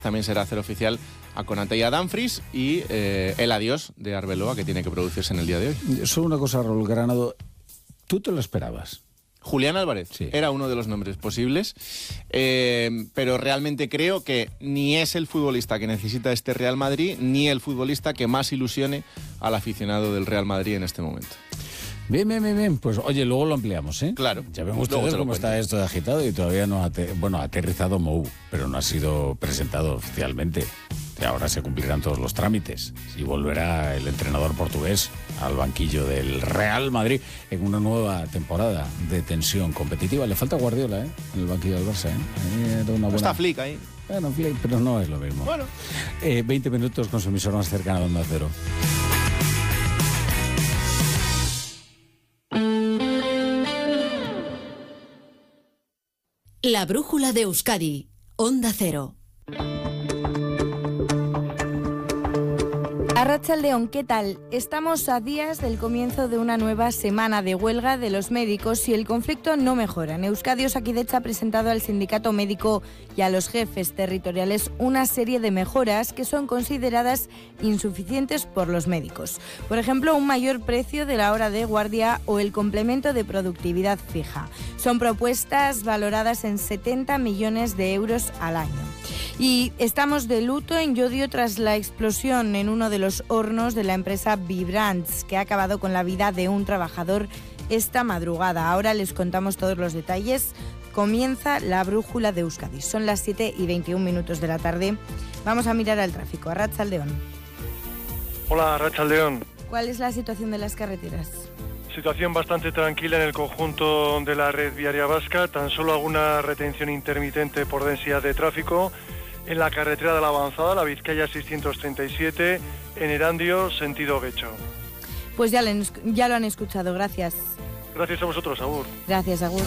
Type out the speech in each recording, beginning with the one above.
También será hacer oficial a Konate y a Dumfries y el adiós de Arbeloa, que tiene que producirse en el día de hoy. Solo una cosa, Raúl Granado, ¿tú te lo esperabas? Julián Álvarez, sí, era uno de los nombres posibles, pero realmente creo que ni es el futbolista que necesita este Real Madrid, ni el futbolista que más ilusione al aficionado del Real Madrid en este momento. Bien. Pues oye, luego lo ampliamos, ¿eh? Claro. Ya ven ustedes cómo está esto de agitado y todavía no ha aterrizado Mou, pero no ha sido presentado oficialmente. Y ahora se cumplirán todos los trámites y volverá el entrenador portugués al banquillo del Real Madrid en una nueva temporada de tensión competitiva. Le falta Guardiola, en el banquillo del Barça, Está Flick ahí. Bueno, Flick, pero no es lo mismo. Bueno. 20 minutos con su emisor más cercano a Onda Cero. La brújula de Euskadi, Onda Cero. Arratsaldeon, ¿qué tal? Estamos a días del comienzo de una nueva semana de huelga de los médicos y el conflicto no mejora. En Euskadi, Osakidetza ha presentado al sindicato médico y a los jefes territoriales una serie de mejoras que son consideradas insuficientes por los médicos. Por ejemplo, un mayor precio de la hora de guardia o el complemento de productividad fija. Son propuestas valoradas en 70 millones de euros al año. Y estamos de luto en Llodio tras la explosión en uno de los hornos de la empresa Vibrants, que ha acabado con la vida de un trabajador esta madrugada. Ahora les contamos todos los detalles. Comienza la brújula de Euskadi. Son las 7:21 de la tarde. Vamos a mirar al tráfico. Arratsaldeon. Hola, Arratsaldeon. ¿Cuál es la situación de las carreteras? Situación bastante tranquila en el conjunto de la red viaria vasca. Tan solo alguna retención intermitente por densidad de tráfico en la carretera de la Avanzada, la Vizcaya 637, en Erandio, sentido Guecho. Pues ya lo han escuchado, gracias. Gracias a vosotros, Agur. Gracias, Agur.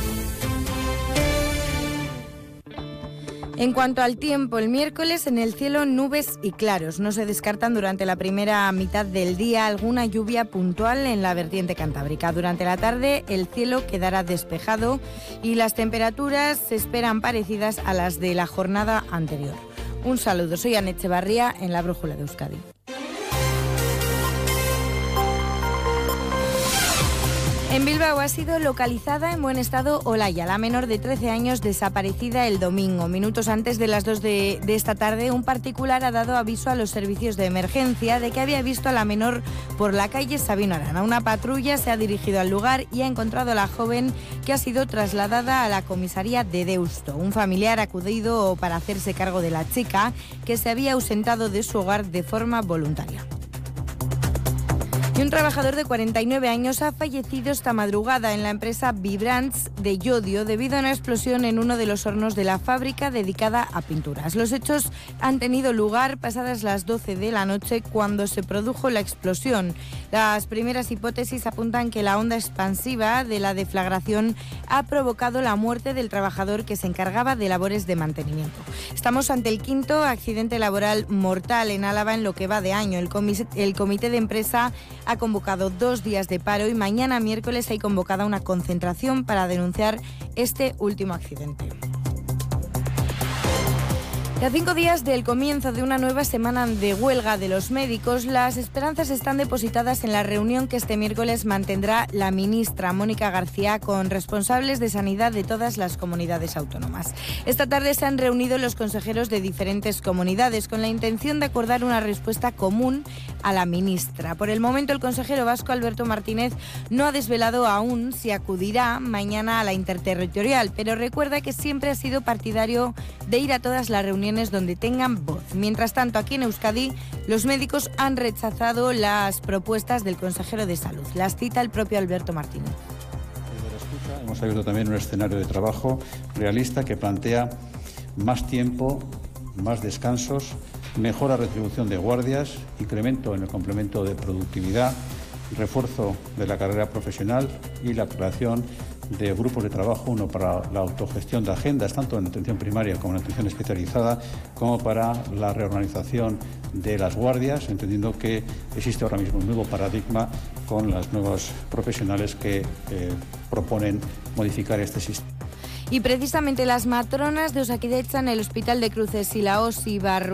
En cuanto al tiempo, el miércoles en el cielo nubes y claros. No se descartan durante la primera mitad del día alguna lluvia puntual en la vertiente cantábrica. Durante la tarde el cielo quedará despejado y las temperaturas se esperan parecidas a las de la jornada anterior. Un saludo, soy Ana Echevarría en la Brújula de Euskadi. En Bilbao ha sido localizada en buen estado Olaya, la menor de 13 años desaparecida el domingo. Minutos antes de las 2 de esta tarde, un particular ha dado aviso a los servicios de emergencia de que había visto a la menor por la calle Sabino Arana. Una patrulla se ha dirigido al lugar y ha encontrado a la joven, que ha sido trasladada a la comisaría de Deusto. Un familiar ha acudido para hacerse cargo de la chica, que se había ausentado de su hogar de forma voluntaria. Y un trabajador de 49 años ha fallecido esta madrugada en la empresa Vibrants de Llodio debido a una explosión en uno de los hornos de la fábrica dedicada a pinturas. Los hechos han tenido lugar pasadas las 12 de la noche cuando se produjo la explosión. Las primeras hipótesis apuntan que la onda expansiva de la deflagración ha provocado la muerte del trabajador que se encargaba de labores de mantenimiento. Estamos ante el quinto accidente laboral mortal en Álava en lo que va de año. El comité de empresa ha convocado 2 días de paro y mañana miércoles hay convocada una concentración para denunciar este último accidente. A 5 días del comienzo de una nueva semana de huelga de los médicos, las esperanzas están depositadas en la reunión que este miércoles mantendrá la ministra Mónica García con responsables de sanidad de todas las comunidades autónomas. Esta tarde se han reunido los consejeros de diferentes comunidades con la intención de acordar una respuesta común a la ministra. Por el momento, el consejero vasco Alberto Martínez no ha desvelado aún si acudirá mañana a la interterritorial, pero recuerda que siempre ha sido partidario de ir a todas las reuniones donde tengan voz. Mientras tanto, aquí en Euskadi, los médicos han rechazado las propuestas del consejero de Salud. Las cita el propio Alberto Martínez. Hemos abierto también un escenario de trabajo realista que plantea más tiempo, más descansos, mejora retribución de guardias, incremento en el complemento de productividad, refuerzo de la carrera profesional y la creación de grupos de trabajo, uno para la autogestión de agendas, tanto en atención primaria como en atención especializada, como para la reorganización de las guardias, entendiendo que existe ahora mismo un nuevo paradigma con las nuevos profesionales que proponen modificar este sistema. Y precisamente las matronas de Osakidetza en el Hospital de Cruces y la OSI